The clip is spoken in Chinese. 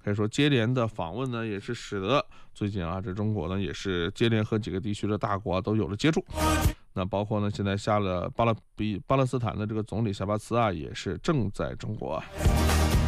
可以说接连的访问呢，也是使得最近啊，这中国呢也是接连和几个地区的大国都有了接触。那包括呢，现在巴勒斯坦的这个总理夏巴兹啊，也是正在中国啊。